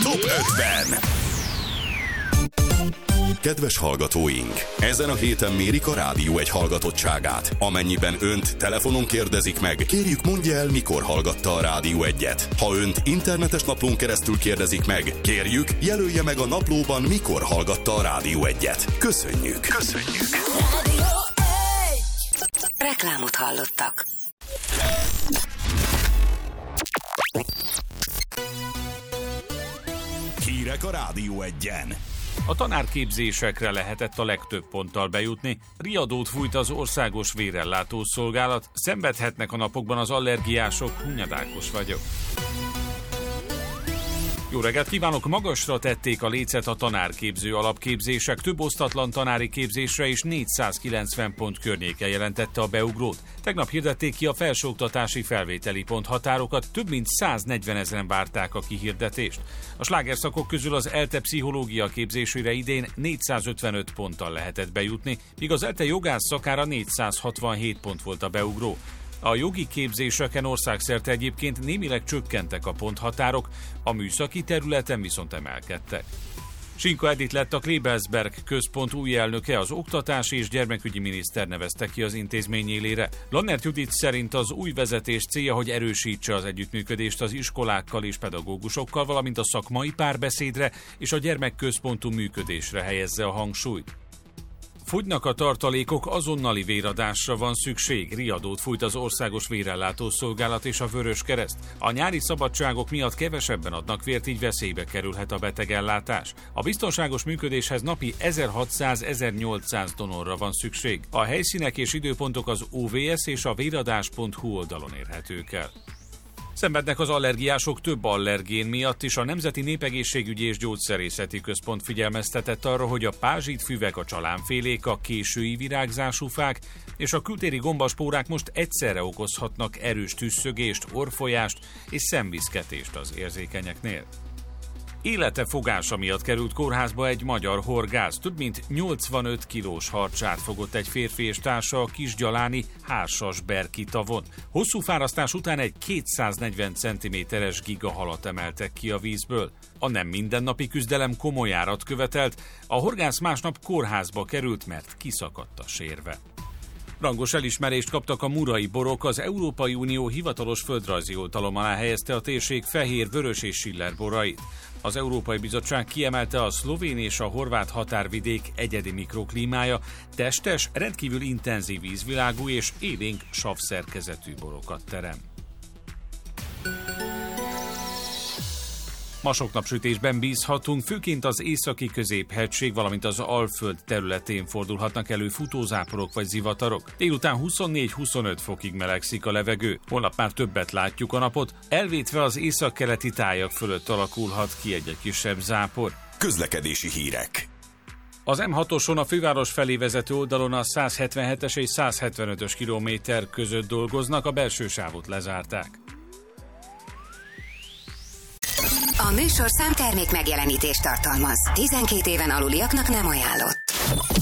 Top 50. Kedves hallgatóink! Ezen a héten mérik a Rádió Egy hallgatottságát. Amennyiben önt telefonon kérdezik meg, kérjük mondja el, mikor hallgatta a Rádió Egyet. Ha önt internetes naplón keresztül kérdezik meg, kérjük, jelölje meg a naplóban, mikor hallgatta a Rádió Egyet. Köszönjük! Köszönjük! Rádió Egy. Reklámot hallottak. Hírek a Rádió Egyen. A tanárképzésekre lehetett a legtöbb ponttal bejutni, riadót fújt az Országos Vérellátó Szolgálat, szenvedhetnek a napokban az allergiások, Hunyadákos vagyok. Jó reggelt kívánok! Magasra tették a lécet a tanárképző alapképzések, több osztatlan tanári képzésre is 490 pont környéken jelentette a beugrót. Tegnap hirdették ki a felsőoktatási felvételi ponthatárokat, több mint 140 000 várták a kihirdetést. A slágerszakok közül az ELTE pszichológia képzésére idén 455 ponttal lehetett bejutni, míg az ELTE jogász szakára 467 pont volt a beugró. A jogi képzéseken országszerte egyébként némileg csökkentek a ponthatárok, a műszaki területen viszont emelkedtek. Sinka Edith lett a Klebelsberg központ új elnöke, az oktatási és gyermekügyi miniszter nevezte ki az intézmény élére. Lannert Judit szerint az új vezetés célja, hogy erősítse az együttműködést az iskolákkal és pedagógusokkal, valamint a szakmai párbeszédre és a gyermekközpontú működésre helyezze a hangsúlyt. Fogynak a tartalékok, azonnali véradásra van szükség. Riadót fújt az Országos Vérellátó Szolgálat és a Vöröskereszt. A nyári szabadságok miatt kevesebben adnak vért, így veszélybe kerülhet a betegellátás. A biztonságos működéshez napi 1600-1800 donorra van szükség. A helyszínek és időpontok az OVS és a véradás.hu oldalon érhetők el. Szenvednek az allergiások több allergén miatt is. A Nemzeti Népegészségügyi és Gyógyszerészeti Központ figyelmeztetett arra, hogy a pázsitfüvek, a csalánfélék, a késői virágzású fák és a kültéri gombaspórák most egyszerre okozhatnak erős tüsszögést, orrfolyást és szemviszketést az érzékenyeknél. Élete fogása miatt került kórházba egy magyar horgász. Több mint 85 kilós harcsát fogott egy férfi és társa a Kisgyaláni Hársasberki tavon. Hosszú fárasztás után egy 240 cm-es gigahalat emeltek ki a vízből. A nem mindennapi küzdelem komoly árat követelt, a horgász másnap kórházba került, mert kiszakadt a sérve. Rangos elismerést kaptak a murai borok, az Európai Unió hivatalos földrajzi oltalom alá helyezte a térség fehér, vörös és schiller borait. Az Európai Bizottság kiemelte a szlovén és a horvát határvidék egyedi mikroklímája, testes, rendkívül intenzív ízvilágú és élénk savszerkezetű borokat terem. Ma sok napsütésben bízhatunk, főként az északi középhegység, valamint az Alföld területén fordulhatnak elő futózáporok vagy zivatarok. Délután 24-25 fokig melegszik a levegő. Holnap már többet látjuk a napot, elvétve az északkeleti tájak fölött alakulhat ki egy kisebb zápor. Közlekedési hírek. Az M6-oson a főváros felé vezető oldalon a 177-es és 175-ös kilométer között dolgoznak, a belső sávot lezárták. A műsorszám termék megjelenítést tartalmaz. 12 éven aluliaknak nem ajánlott.